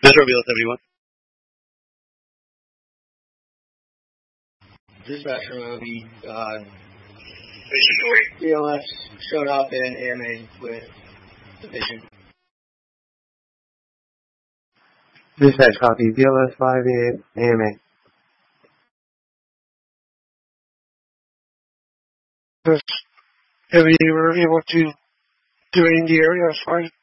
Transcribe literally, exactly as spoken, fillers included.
Metro B L S seventy-one. Dispatch from O B, uh, B L S showed up in A M A with division. Dispatch copy, B L S five A M A. If you were able to do it in the area, that's fine.